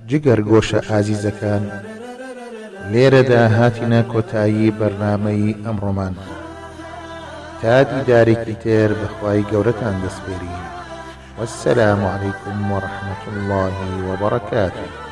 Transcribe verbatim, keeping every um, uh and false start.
جگەر گۆشە ئازیزەکان، لێرەدا هاتینە کۆتایی بەرنامەی ئەمڕۆمان. تا دیدارێکی تر بەخوای گەورەتان دەسپێرین. والسلام عليكم ورحمة الله وبركاته.